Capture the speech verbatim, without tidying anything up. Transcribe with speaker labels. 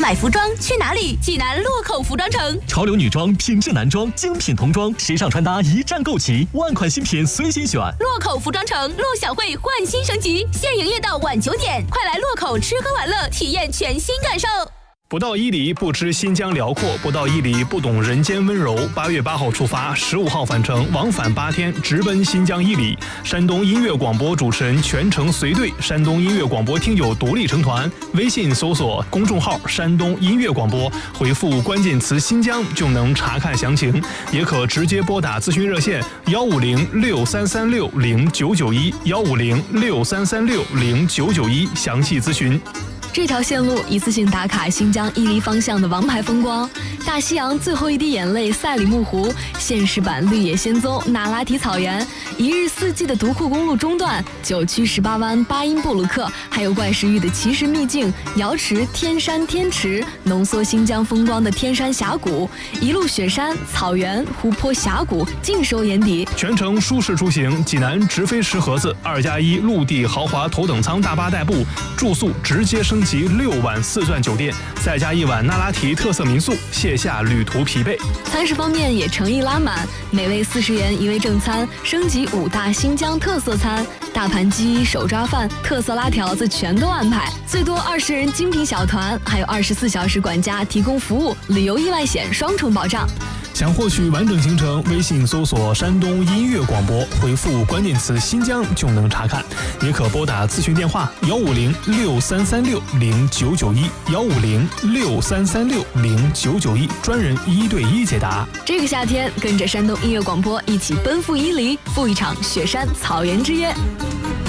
Speaker 1: 买服装去哪里？济南洛口服装城。
Speaker 2: 潮流女装、品质男装、精品童装，时尚穿搭一站购齐，万款新品随心选。
Speaker 1: 洛口服装城陆小慧焕新升级，现营业到晚九点，快来洛口吃喝玩乐，体验全新感受。
Speaker 3: 不到伊犁不知新疆辽阔，不到伊犁不懂人间温柔。八月八号出发，十五号返程，往返八天，直奔新疆伊犁。山东音乐广播主持人全程随队，山东音乐广播听友独立成团。微信搜索公众号山东音乐广播，回复关键词新疆就能查看详情，也可直接拨打咨询热线幺五零六三三六零九九一幺五零六三三六零九九一详细咨询。
Speaker 4: 这条线路一次性打卡新疆伊犁方向的王牌风光，大西洋最后一滴眼泪赛里木湖，现实版绿野仙踪那拉提草原，一日四季的独库公路中段，九曲十八弯巴音布鲁克，还有怪石峪的奇石秘境瑶池天山天池，浓缩新疆风光的天山峡谷，一路雪山草原湖泊峡谷尽收眼底。
Speaker 3: 全程舒适出行，济南直飞石河子二加一陆地豪华头等舱大巴代步，住宿直接升级六晚四钻酒店，再加一晚那拉提特色民宿，卸下旅途疲惫。
Speaker 4: 餐食方面也诚意拉满，每位四十元一位正餐，升级五大新疆特色餐，大盘鸡、手抓饭、特色拉条子全都安排，最多二十人精品小团，还有二十四小时管家提供服务，旅游意外险双重保障。
Speaker 3: 想获取完整行程，微信搜索山东音乐广播，回复关键词新疆就能查看，也可拨打咨询电话幺五零六三三六零九九一幺五零六三三六零九九一，专人一对一解答。
Speaker 4: 这个夏天，跟着山东音乐广播一起奔赴伊犁，赴一场雪山草原之约。